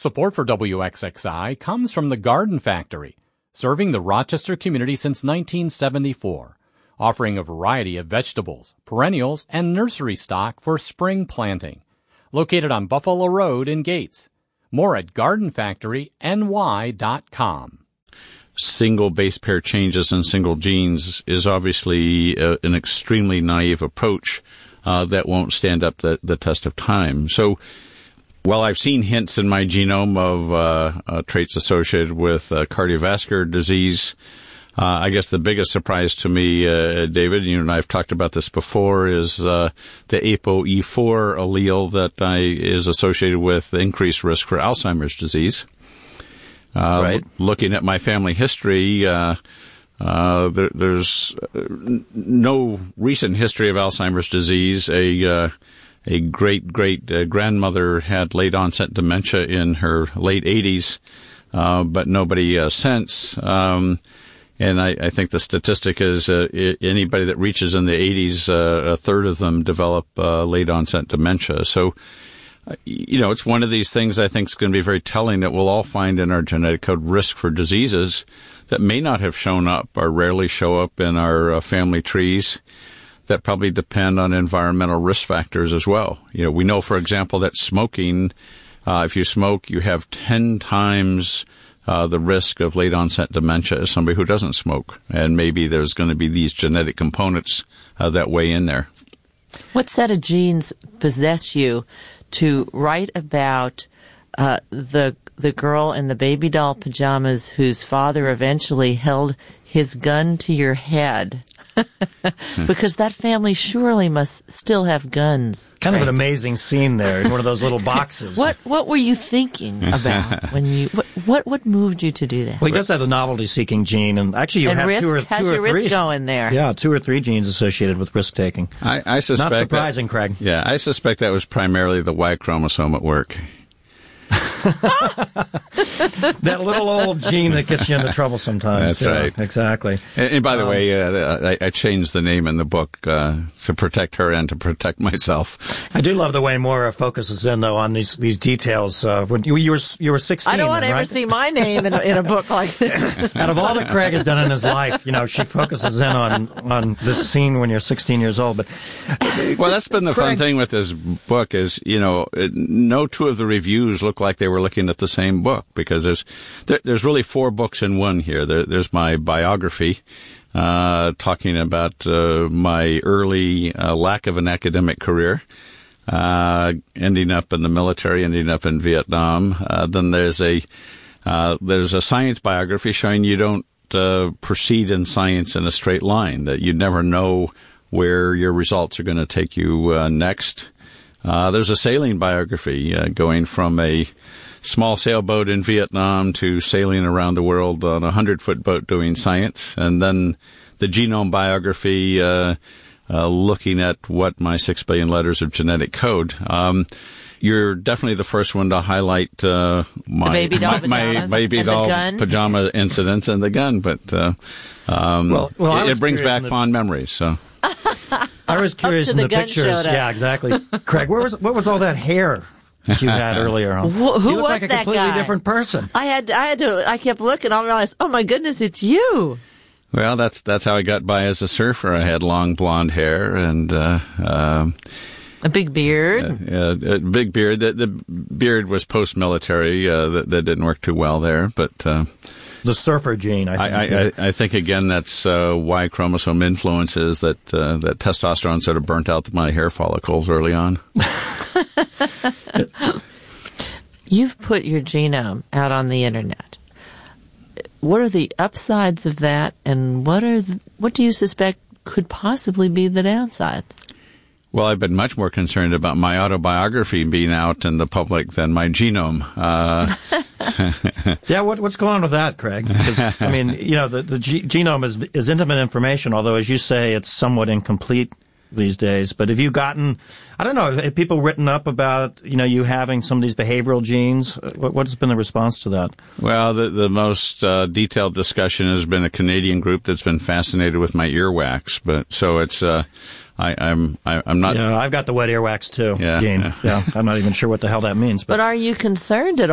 Support for WXXI comes from the Garden Factory, serving the Rochester community since 1974, offering a variety of vegetables, perennials, and nursery stock for spring planting. Located on Buffalo Road in Gates. More at gardenfactoryny.com. Single base pair changes in single genes is obviously an extremely naive approach that won't stand up the test of time. So while I've seen hints in my genome of traits associated with cardiovascular disease, I guess the biggest surprise to me, David, you and I have talked about this before, is the ApoE4 allele that is associated with increased risk for Alzheimer's disease. Right. Looking at my family history, there's no recent history of Alzheimer's disease. A great-great-grandmother had late-onset dementia in her late 80s, but nobody since. And I think the statistic is anybody that reaches in the 80s, a third of them develop late-onset dementia. So, it's one of these things I think is going to be very telling that we'll all find in our genetic code risk for diseases that may not have shown up or rarely show up in our family trees that probably depend on environmental risk factors as well. We know, for example, that smoking, if you smoke, you have 10 times the risk of late-onset dementia as somebody who doesn't smoke. And maybe there's going to be these genetic components that weigh in there. What set of genes possess you to write about the girl in the baby doll pajamas whose father eventually held his gun to your head? Because that family surely must still have guns. Kind of an amazing scene there in one of those little boxes. What were you thinking about when you what moved you to do that? Well, he does have the novelty-seeking gene, and actually you have risk, two or your three. Risk going there? Yeah, 2 or 3 genes associated with risk-taking. I suspect not surprising, Craig. Yeah, I suspect that was primarily the Y chromosome at work. That little old gene that gets you into trouble sometimes. That's right. Exactly. And by the way, I changed the name in the book to protect her and to protect myself. I do love the way Maura focuses in, though, on these details. When you were 16, I don't want to ever see my name in a book like this. Out of all that Craig has done in his life, she focuses in on this scene when you're 16 years old. But well, that's been the fun thing with this book is, no two of the reviews look like they were looking at the same book, because there's really 4 books in one here. There's my biography, talking about my early lack of an academic career, ending up in the military, ending up in Vietnam. Then there's a science biography showing you don't proceed in science in a straight line, that you never know where your results are going to take you next. There's a sailing biography going from a small sailboat in Vietnam to sailing around the world on a 100-foot boat doing science. And then the genome biography looking at what my 6 billion letters of genetic code. You're definitely the first one to highlight my baby doll pajama incidents and the gun, but it brings back fond memories. So I was curious in the pictures. Yeah, exactly. Craig, what was all that hair that you had earlier? Who was like a that completely guy? Different person. I kept looking. I realized, oh my goodness, it's you. Well, that's how I got by as a surfer. I had long blonde hair and a big beard. A big beard. The beard was post-military. That didn't work too well there, but. The surfer gene, I think. I think, again, that's Y chromosome influences that testosterone sort of burnt out my hair follicles early on. You've put your genome out on the internet. What are the upsides of that, and what do you suspect could possibly be the downsides? Well, I've been much more concerned about my autobiography being out in the public than my genome. Yeah, what's going on with that, Craig? Because, the genome is intimate information, although, as you say, it's somewhat incomplete these days. But have you gotten, I don't know, have people written up about, you having some of these behavioral genes? What's been the response to that? Well, the most detailed discussion has been a Canadian group that's been fascinated with my earwax. But so it's, I'm not. Yeah, I've got the wet earwax too, gene. Yeah, I'm not even sure what the hell that means. But are you concerned at